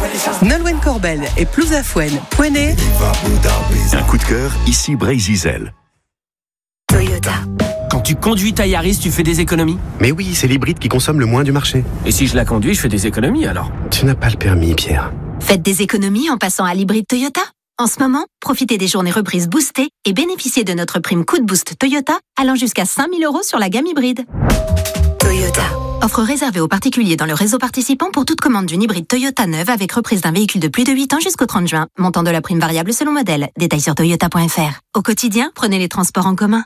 Nolwenn Corbel et Plouzafouen, Pouenné. Un coup de cœur, ici Bray-Zizel. Toyota. Quand tu conduis ta Yaris, tu fais des économies ? Mais oui, c'est l'hybride qui consomme le moins du marché. Et si je la conduis, je fais des économies alors ? Tu n'as pas le permis, Pierre. Faites des économies en passant à l'hybride Toyota. En ce moment, profitez des journées reprises boostées et bénéficiez de notre prime coup de boost Toyota allant jusqu'à 5 000 € sur la gamme hybride. Toyota. Offre réservée aux particuliers dans le réseau participant pour toute commande d'une hybride Toyota neuve avec reprise d'un véhicule de plus de 8 ans jusqu'au 30 juin. Montant de la prime variable selon modèle. Détails sur toyota.fr. Au quotidien, prenez les transports en commun.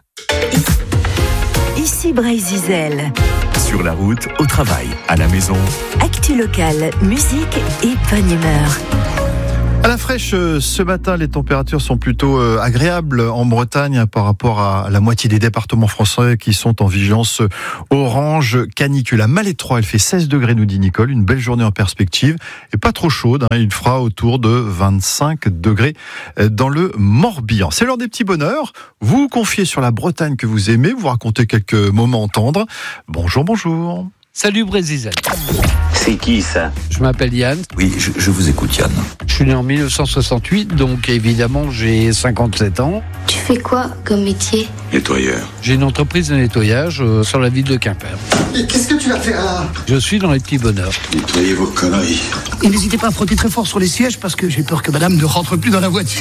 Ici Bray-Zizel. Sur la route, au travail, à la maison. Actu locale, musique et bonne humeur. À la fraîche, ce matin, les températures sont plutôt agréables en Bretagne par rapport à la moitié des départements français qui sont en vigilance orange canicule. À Malétroit, elle fait 16 degrés, nous dit Nicole. Une belle journée en perspective et pas trop chaude. Il fera autour de 25 degrés dans le Morbihan. C'est l'heure des petits bonheurs. Vous vous confiez sur la Bretagne que vous aimez, vous racontez quelques moments tendres. Bonjour, bonjour. Salut Bray-Zizel. C'est qui ça ? Je m'appelle Yann. Oui, je vous écoute Yann. Je suis né en 1968, donc évidemment j'ai 57 ans. Tu fais quoi comme métier ? Nettoyeur. J'ai une entreprise de nettoyage sur la ville de Quimper. Et qu'est-ce que tu vas faire là ? Je suis dans les petits bonheurs. Nettoyez vos conneries. Et n'hésitez pas à frotter très fort sur les sièges parce que j'ai peur que madame ne rentre plus dans la voiture.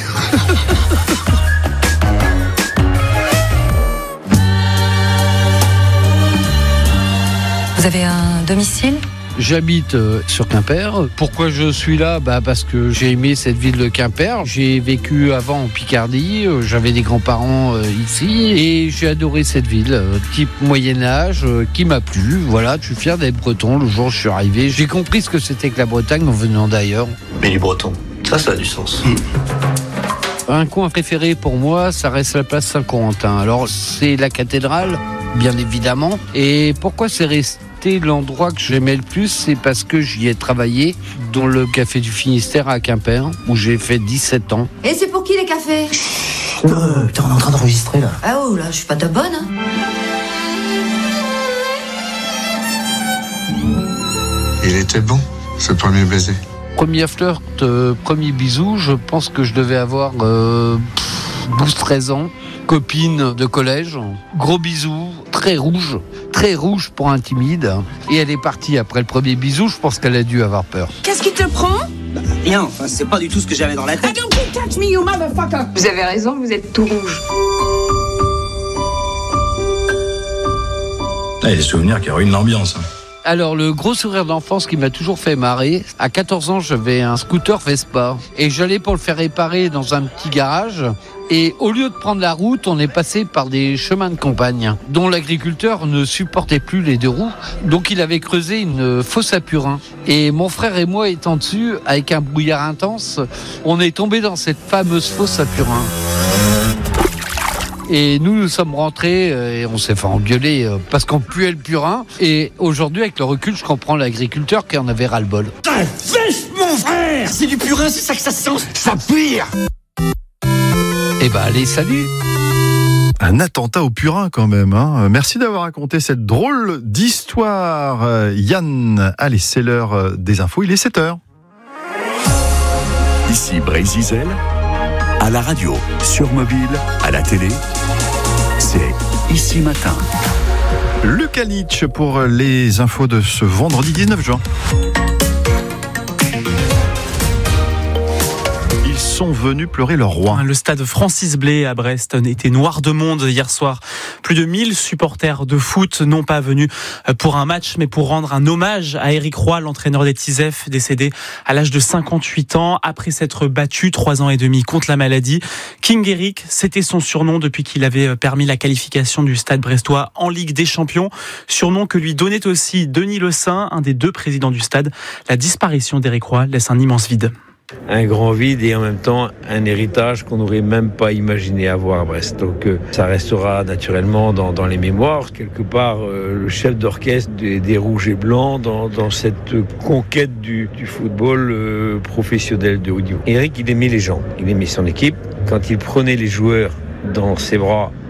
Vous avez un domicile ? J'habite sur Quimper. Pourquoi je suis là ? Parce que j'ai aimé cette ville de Quimper. J'ai vécu avant en Picardie. J'avais des grands-parents ici. Et j'ai adoré cette ville, type Moyen-Âge, qui m'a plu. Voilà, je suis fier d'être breton. Le jour où je suis arrivé, j'ai compris ce que c'était que la Bretagne en venant d'ailleurs. Mais du breton, ça a du sens. Un coin préféré pour moi, ça reste la place Saint-Corentin. Alors, c'est la cathédrale, bien évidemment. Et pourquoi c'est resté l'endroit que j'aimais le plus, c'est parce que j'y ai travaillé dans le café du Finistère à Quimper, où j'ai fait 17 ans. Et c'est pour qui les cafés ? Putain, on est en train d'enregistrer là. Ah oh là, je suis pas ta bonne. Hein. Il était bon, ce premier baiser. Premier flirt, premier bisou, je pense que je devais avoir 12-13 ans. Copine de collège, gros bisou, très rouge pour un timide. Et elle est partie après le premier bisou, je pense qu'elle a dû avoir peur. Qu'est-ce qui te prend ? Rien, enfin, c'est pas du tout ce que j'avais dans la tête. Don't touch me, you motherfucker ! Vous avez raison, vous êtes tout rouge. Il y a des souvenirs qui ruinent l'ambiance. Alors, le gros sourire d'enfance qui m'a toujours fait marrer, à 14 ans, j'avais un scooter Vespa. Et j'allais pour le faire réparer dans un petit garage. Et au lieu de prendre la route, on est passé par des chemins de campagne, dont l'agriculteur ne supportait plus les deux roues. Donc il avait creusé une fosse à purin. Et mon frère et moi étant dessus, avec un brouillard intense, on est tombé dans cette fameuse fosse à purin. Et nous sommes rentrés et on s'est fait engueuler parce qu'on puait le purin. Et aujourd'hui, avec le recul, je comprends l'agriculteur qui en avait ras-le-bol. Fesse, mon frère ! C'est du purin, c'est ça que ça sent. Ça pue ! Eh ben allez, salut. Un attentat au purin quand même. Merci d'avoir raconté cette drôle d'histoire, Yann. Allez, c'est l'heure des infos, il est 7h. Ici Bray-Zizel, à la radio, sur mobile, à la télé, c'est Ici Matin. Lucas Litch pour les infos de ce vendredi 19 juin. Sont venus pleurer leur roi. Le stade Francis Blé à Brest était noir de monde hier soir. Plus de 1000 supporters de foot n'ont pas venus pour un match, mais pour rendre un hommage à Éric Roy, l'entraîneur des Tisef, décédé à l'âge de 58 ans, après s'être battu 3 ans et demi contre la maladie. King Eric, c'était son surnom depuis qu'il avait permis la qualification du stade brestois en Ligue des Champions. Surnom que lui donnait aussi Denis Le Saint, un des 2 présidents du stade. La disparition d'Éric Roy laisse un immense vide. Un grand vide et en même temps un héritage qu'on n'aurait même pas imaginé avoir à Brest. Donc ça restera naturellement dans les mémoires. Quelque part, le chef d'orchestre des Rouges et Blancs dans cette conquête du football professionnel de haut niveau. Éric, il aimait les gens, il aimait son équipe. Quand il prenait les joueurs dans ses bras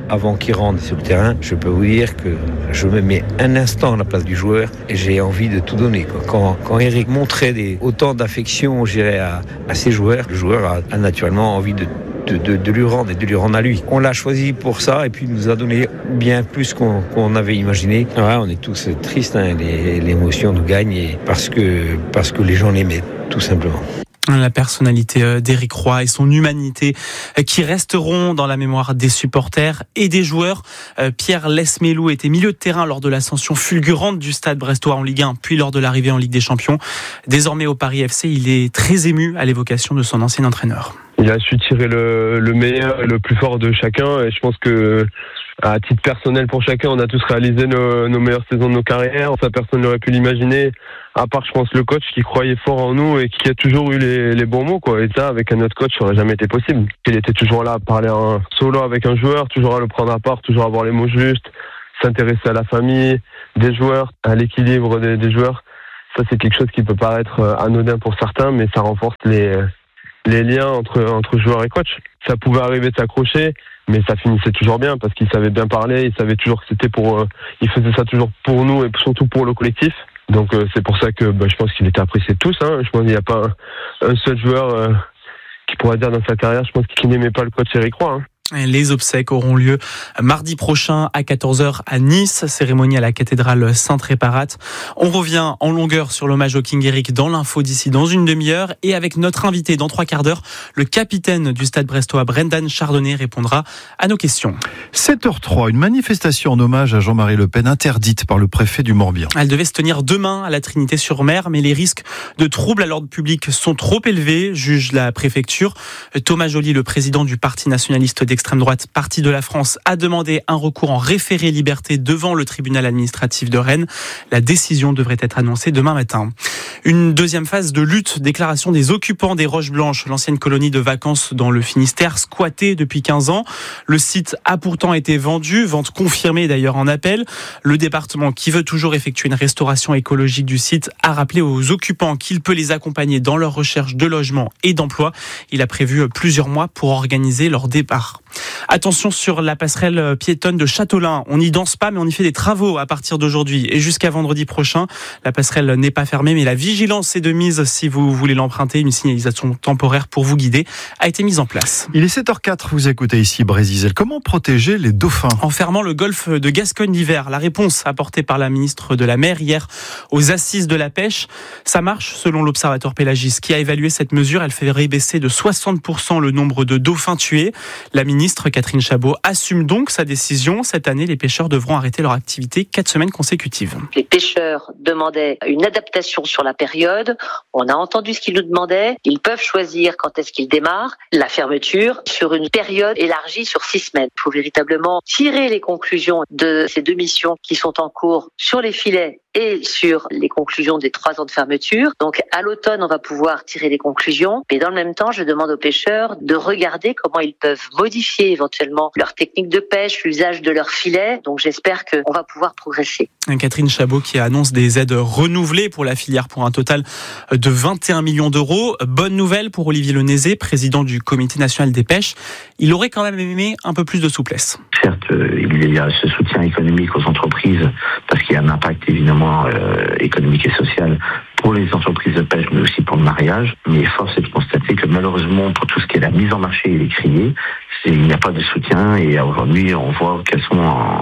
avant qu'il rentre sur le terrain, je peux vous dire que je me mets un instant à la place du joueur et j'ai envie de tout donner, quoi. Quand Eric montrait autant d'affection, je dirais, à ses joueurs, le joueur a naturellement envie de lui rendre et de lui rendre à lui. On l'a choisi pour ça et puis il nous a donné bien plus qu'on avait imaginé. Ouais, on est tous tristes, hein. L'émotion nous gagne parce que les gens l'aimaient, tout simplement. La personnalité d'Éric Roy et son humanité qui resteront dans la mémoire des supporters et des joueurs. Pierre Lesmelou était milieu de terrain lors de l'ascension fulgurante du Stade brestois en Ligue 1, puis lors de l'arrivée en Ligue des Champions. Désormais au Paris FC, il est très ému à l'évocation de son ancien entraîneur. Il a su tirer le meilleur et le plus fort de chacun et je pense que à titre personnel pour chacun, on a tous réalisé nos meilleures saisons de nos carrières. Ça, personne n'aurait pu l'imaginer, à part, je pense, le coach qui croyait fort en nous et qui a toujours eu les bons mots, quoi. Et ça, avec un autre coach, ça aurait jamais été possible. Il était toujours là à parler en solo avec un joueur, toujours à le prendre à part, toujours avoir les mots justes, s'intéresser à la famille des joueurs, à l'équilibre des joueurs. Ça, c'est quelque chose qui peut paraître anodin pour certains, mais ça renforce les liens entre joueurs et coach. Ça pouvait arriver de s'accrocher, mais ça finissait toujours bien parce qu'il savait bien parler, il savait toujours que c'était il faisait ça toujours pour nous et surtout pour le collectif. Donc c'est pour ça que je pense qu'il était apprécié de tous. Je pense qu'il n'y a pas un seul joueur qui pourrait dire dans sa carrière, je pense qu'il n'aimait pas le coach Éric Roy. Les obsèques auront lieu mardi prochain à 14h à Nice, cérémonie à la cathédrale Sainte-Réparate. On revient en longueur sur l'hommage au King Eric dans l'info d'ici dans une demi-heure et avec notre invité dans 3 quarts d'heure, le capitaine du Stade brestois Brendan Chardonnay répondra à nos questions. 7h03, une manifestation en hommage à Jean-Marie Le Pen interdite par le préfet du Morbihan. Elle devait se tenir demain à la Trinité-sur-Mer, mais les risques de troubles à l'ordre public sont trop élevés, juge la préfecture. Thomas Joly, le président du Parti nationaliste d'extrême droite Parti de la France, a demandé un recours en référé liberté devant le tribunal administratif de Rennes. La décision devrait être annoncée demain matin. Une deuxième phase de lutte, déclaration des occupants des Roches Blanches, l'ancienne colonie de vacances dans le Finistère, squattée depuis 15 ans. Le site a pourtant été vendu, vente confirmée d'ailleurs en appel. Le département, qui veut toujours effectuer une restauration écologique du site, a rappelé aux occupants qu'il peut les accompagner dans leur recherche de logement et d'emploi. Il a prévu plusieurs mois pour organiser leur départ. Attention sur la passerelle piétonne de Châteaulin. On n'y danse pas, mais on y fait des travaux à partir d'aujourd'hui et jusqu'à vendredi prochain. La passerelle n'est pas fermée, mais la vigilance est de mise si vous voulez l'emprunter. Une signalisation temporaire pour vous guider a été mise en place. Il est 7h04, vous écoutez ici Brésil. Comment protéger les dauphins ? En fermant le golfe de Gascogne l'hiver. La réponse apportée par la ministre de la Mer hier aux assises de la pêche. Ça marche selon l'Observatoire Pélagis qui a évalué cette mesure. Elle fait baisser de 60% le nombre de dauphins tués. La ministre Catherine Chabot assume donc sa décision. Cette année, les pêcheurs devront arrêter leur activité 4 semaines consécutives. Les pêcheurs demandaient une adaptation sur la période. On a entendu ce qu'ils nous demandaient. Ils peuvent choisir quand est-ce qu'ils démarrent la fermeture sur une période élargie sur 6 semaines. Il faut véritablement tirer les conclusions de ces 2 missions qui sont en cours sur les filets et sur les conclusions des 3 ans de fermeture. Donc à l'automne, on va pouvoir tirer des conclusions. Mais dans le même temps, je demande aux pêcheurs de regarder comment ils peuvent modifier éventuellement leur technique de pêche, l'usage de leurs filets. Donc j'espère qu'on va pouvoir progresser. Catherine Chabot qui annonce des aides renouvelées pour la filière pour un total de 21 millions d'euros. Bonne nouvelle pour Olivier Lenézé, président du Comité national des pêches. Il aurait quand même aimé un peu plus de souplesse. Certes, il y a ce soutien économique aux entreprises parce qu'il y a un impact évidemment économique et social pour les entreprises de pêche, mais aussi pour le mariage. Mais force est de constater que malheureusement, pour tout ce qui est la mise en marché et les criées, il n'y a pas de soutien. Et aujourd'hui, on voit qu'elles sont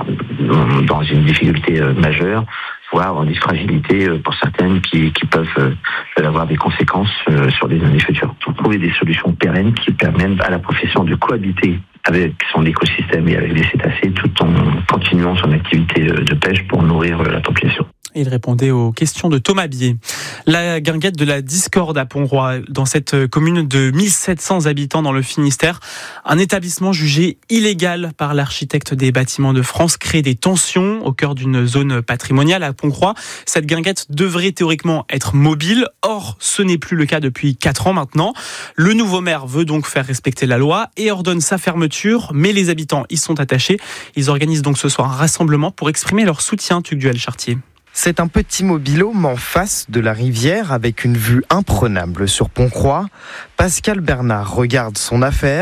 dans une difficulté majeure, voire en fragilité pour certaines qui peuvent avoir des conséquences sur les années futures. Pour trouver des solutions pérennes qui permettent à la profession de cohabiter avec son écosystème et avec les cétacés tout en continuant son activité de pêche pour nourrir la population. Il répondait aux questions de Thomas Bier. La guinguette de la discorde à Pont-Roi, dans cette commune de 1700 habitants dans le Finistère. Un établissement jugé illégal par l'architecte des bâtiments de France crée des tensions au cœur d'une zone patrimoniale à Pont-Roi. Cette guinguette devrait théoriquement être mobile. Or, ce n'est plus le cas depuis 4 ans maintenant. Le nouveau maire veut donc faire respecter la loi et ordonne sa fermeture, mais les habitants y sont attachés. Ils organisent donc ce soir un rassemblement pour exprimer leur soutien, Tugduel Chartier. C'est un petit mobil-home en face de la rivière avec une vue imprenable sur Pont-Croix. Pascal Bernard regarde son affaire.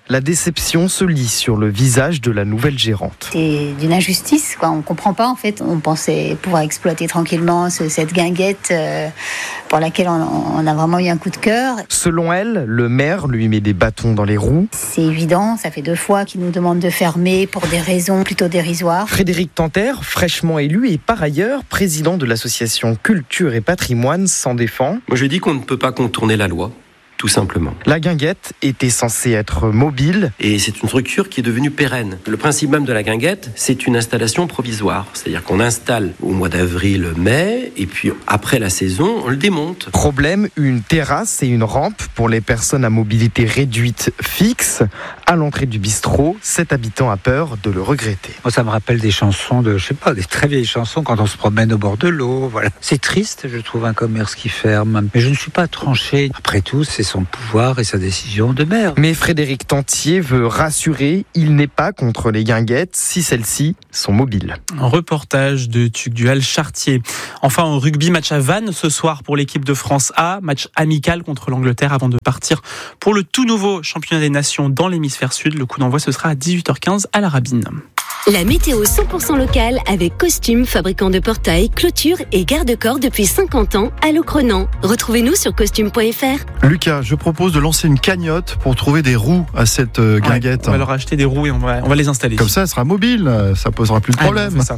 la déception se lit sur le visage de la nouvelle gérante. C'est d'une injustice, quoi. On comprend pas en fait. On pensait pouvoir exploiter tranquillement cette guinguette pour laquelle on a vraiment eu un coup de cœur. Selon elle, le maire lui met des bâtons dans les roues. C'est évident, ça fait 2 fois qu'il nous demande de fermer pour des raisons plutôt dérisoires. Frédéric Tanter, fraîchement élu et par ailleurs président de l'association Culture et Patrimoine, s'en défend. Moi je dis qu'on ne peut pas contourner la loi. Tout simplement. La guinguette était censée être mobile. Et c'est une structure qui est devenue pérenne. Le principe même de la guinguette, c'est une installation provisoire. C'est-à-dire qu'on installe au mois d'avril, mai, et puis après la saison, on le démonte. Problème, une terrasse et une rampe pour les personnes à mobilité réduite fixe. À l'entrée du bistrot, 7 habitants a peur de le regretter. Moi, ça me rappelle des chansons des très vieilles chansons quand on se promène au bord de l'eau. Voilà. C'est triste, je trouve, un commerce qui ferme. Mais je ne suis pas tranché. Après tout, c'est son pouvoir et sa décision de maire. Mais Frédéric Tantier veut rassurer, il n'est pas contre les guinguettes si celles-ci sont mobiles. Un reportage de Tugdual Chartier. Enfin, au rugby, match à Vannes ce soir pour l'équipe de France A, match amical contre l'Angleterre avant de partir pour le tout nouveau championnat des nations dans l'hémisphère sud. Le coup d'envoi, ce sera à 18h15 à la Rabine. La météo 100% locale avec Costume, fabricant de portails, clôtures et garde-corps depuis 50 ans à Locronan. Retrouvez-nous sur costume.fr. Lucas, je propose de lancer une cagnotte pour trouver des roues à cette guinguette. On va leur acheter des roues et on va les installer. Comme ça, elle sera mobile, ça posera plus de problème. C'est ça.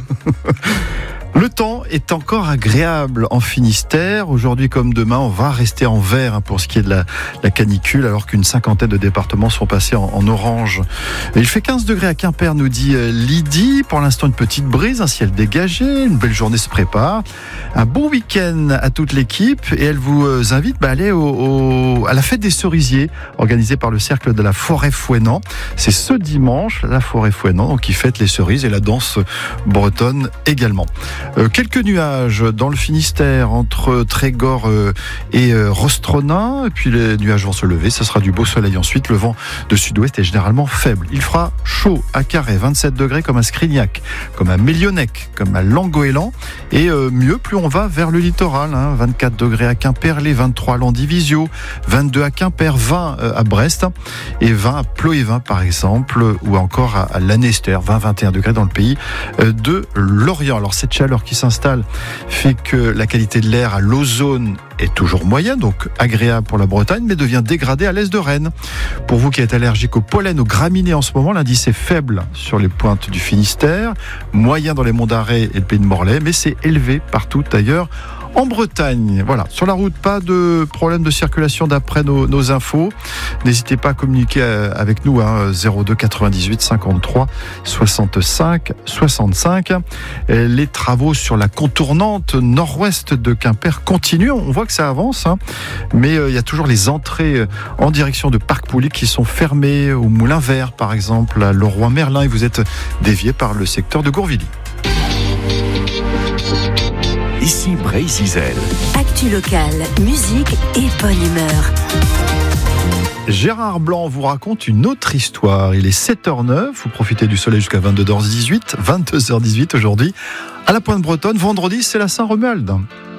Le temps est encore agréable en Finistère. Aujourd'hui comme demain, on va rester en vert pour ce qui est de la canicule, alors qu'une 50aine de départements sont passés en orange. Et il fait 15 degrés à Quimper, nous dit Lydie. Pour l'instant, une petite brise, un ciel dégagé, une belle journée se prépare. Un bon week-end à toute l'équipe et elle vous invite à aller à la fête des cerisiers organisée par le Cercle de la Forêt Fouennant. C'est ce dimanche, la Forêt Fouennant, donc qui fête les cerises et la danse bretonne également. Quelques nuages dans le Finistère entre Trégor et Rostronin, et puis les nuages vont se lever, ce sera du beau soleil ensuite, le vent de sud-ouest est généralement faible. Il fera chaud à Carhaix, 27 degrés comme à Scrignac, comme à Mélionnec, comme à Langoélan, et mieux plus on va vers le littoral, 24 degrés à Quimperlé, 23 à Landivisiau, 22 à Quimper, 20 à Brest, et 20 à Ploévin par exemple, ou encore à Lanester, 20-21 degrés dans le pays de Lorient. Alors cette chaleur qui s'installe fait que la qualité de l'air à l'ozone est toujours moyenne, donc agréable pour la Bretagne, mais devient dégradée à l'est de Rennes. Pour vous qui êtes allergique au pollen, aux graminées en ce moment, l'indice est faible sur les pointes du Finistère, moyen dans les monts d'Arrée et le pays de Morlaix, mais c'est élevé partout ailleurs en Bretagne. Voilà, sur la route, pas de problème de circulation d'après nos infos. N'hésitez pas à communiquer avec nous, 02 98 53 65 65. Les travaux sur la contournante nord-ouest de Quimper continuent. On voit que ça avance, mais il y a toujours les entrées en direction de Parc Pouilly qui sont fermées, au Moulin Vert par exemple, à Leroy-Merlin, et vous êtes dévié par le secteur de Gourvilly. Ici Bray-Zizel. Actu locale, musique et bonne humeur. Gérard Blanc vous raconte une autre histoire. Il est 7h09, vous profitez du soleil jusqu'à 22h18 aujourd'hui. À la Pointe Bretonne, vendredi, c'est la Saint-Romuald.